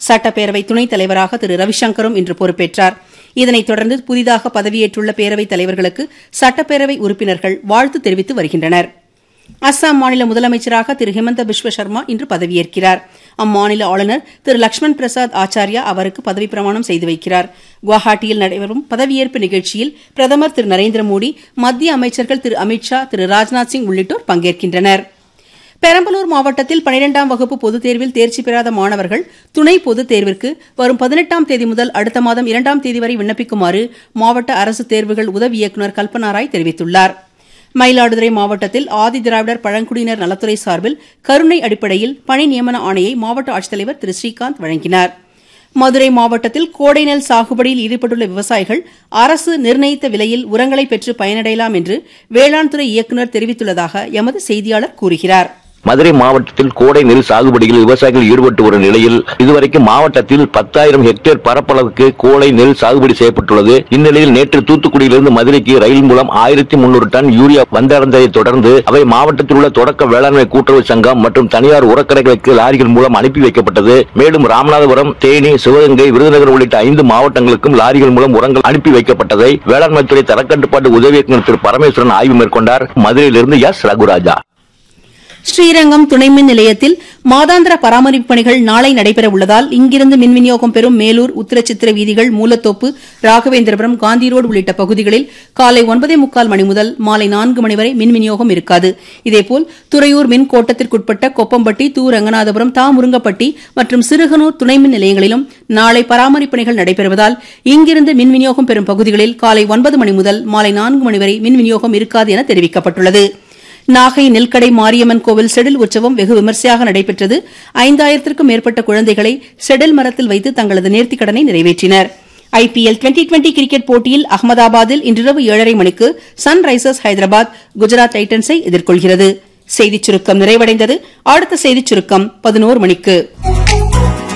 சட்டப்பேரவை துணைத் தலைவராக திரு ரவிசங்கரும் இன்று பொறுப்பேற்றார். இதனைத் தொடர்ந்து புதிதாக பதவியேற்றுள்ள பேரவைத் தலைவர்களுக்கு சட்டப்பேரவை உறுப்பினர்கள் வாழ்த்து தெரிவித்து வருகின்றனர். அஸ்ஸாம் மாநில முதலமைச்சராக திரு ஹிமந்த பிஸ்வ சர்மா இன்று பதவியேற்கிறார். அம்மாநில ஆளுநர் திரு லக்ஷ்மண் பிரசாத் ஆச்சாரியா அவருக்கு பதவிப் பிரமாணம் செய்து வைக்கிறார். குவஹாட்டியில் நடைபெறும் பதவியேற்பு நிகழ்ச்சியில் பிரதமர் திரு நரேந்திர மோடி, மத்திய அமைச்சர்கள் திரு அமித் ஷா, திரு ராஜ்நாத் சிங் உள்ளிட்டோர் பங்கேற்கின்றனர். பெரம்பலூர் மாவட்டத்தில் 12ஆம் வகுப்பு பொதுத் தேர்வில் தேர்ச்சி பெறாத மாணவர்கள் துணை பொதுத் தேர்விற்கு வரும் 18ஆம் தேதி முதல் அடுத்த மாதம் 2ஆம் தேதி வரை விண்ணப்பிக்குமாறு மாவட்ட அரசு தேர்வுகள் உதவி இயக்குநர் கல்பனாராய் தெரிவித்துள்ளார். மயிலாடுதுறை மாவட்டத்தில் ஆதிதிராவிடர் பழங்குடியினர் நலத்துறை சார்பில் கருணை அடிப்படையில் பணி நியமன ஆணையை மாவட்ட ஆட்சித்தலைவர் திரு ஸ்ரீகாந்த் வழங்கினார். மதுரை மாவட்டத்தில் கோடை நெல் சாகுபடியில் ஈடுபட்டுள்ள விவசாயிகள் அரசு நிர்ணயித்த விலையில் உரங்களை பெற்று பயனடையலாம் என்று வேளாண் துறை இயக்குநர் தெரிவித்துள்ளதாக எமது செய்தியாளர் கூறுகிறார். மதுரை மாவட்டத்தில் கோடை நெல் சாகுபடியில் விவசாயிகள் ஈடுபட்டு வரும் நிலையில் இதுவரைக்கும் மாவட்டத்தில் 10,000 ஹெக்டேர் பரப்பளவுக்கு கோடை நெல் சாகுபடி செய்யப்பட்டுள்ளது. இந்நிலையில் நேற்று தூத்துக்குடியிலிருந்து மதுரைக்கு ரயில் மூலம் 1300 டன் யூரியா வந்தடைந்ததை தொடர்ந்து அவை மாவட்டத்தில் உள்ள தொடக்க வேளாண்மை கூட்டுறவு சங்கம் மற்றும் தனியார் உரக்கடைகளுக்கு லாரிகள் மூலம் அனுப்பி வைக்கப்பட்டது. மேலும் ராமநாதபுரம், தேனி, சிவகங்கை, விருதுநகர் உள்ளிட்ட 5 மாவட்டங்களுக்கும் லாரிகள் மூலம் உரங்கள் அனுப்பி வைக்கப்பட்டதை வேளாண்மைத்துறை தரக்கட்டுப்பாட்டு உதவி இயக்குநர் திரு பரமேஸ்வரன் ஆய்வு மேற்கொண்டார். மதுரையிலிருந்து எஸ் ரகுராஜா. ஸ்ரீரங்கம் துணை மின் நிலையத்தில் மாதாந்திர பராமரிப்பு பணிகள் நாளை நடைபெற உள்ளதால் இங்கிருந்து மின் விநியோகம் பெறும் மேலூர், உத்திரச்சித்திர வீதிகள், மூலத்தோப்பு, ராகவேந்திரபுரம், காந்தி ரோடு உள்ளிட்ட பகுதிகளில் காலை 9:45 மணி முதல் மாலை 4 மணி வரை மின் விநியோகம் இருக்காது. இதேபோல் துறையூர் மின் கோட்டத்திற்குட்பட்ட கொப்பம்பட்டி, தூ ரங்கநாதபுரம், தா முருங்கப்பட்டி மற்றும் சிறுகனூர் துணை மின் நிலையங்களிலும் நாளை பராமரிப்பு பணிகள் நடைபெறுவதால் இங்கிருந்து மின் விநியோகம் பெறும் பகுதிகளில் காலை 9 மணி முதல் மாலை 4 மணி வரை மின் விநியோகம் இருக்காது என தெரிவிக்கப்பட்டுள்ளது. நாகை நெல்கடை மாரியம்மன் கோவில் செடில் உற்சவம் வெகு விமர்சையாக நடைபெற்றது. 5000க்கும் மேற்பட்ட குழந்தைகளை செடில் மரத்தில் வைத்து தங்களது நேர்த்திக்கடனை நிறைவேற்றினர். ஐபிஎல் 2020 கிரிக்கெட் போட்டியில் அகமதாபாத்தில் இன்றிரவு 7:30 மணிக்கு சன்ரைசர்ஸ் ஹைதராபாத் குஜராத் டைட்டன்ஸை எதிர்கொள்கிறது. செய்திச் சுருக்கம் நிறைவடைந்தது. அடுத்த செய்திச் சுருக்கம் 11 மணிக்கு.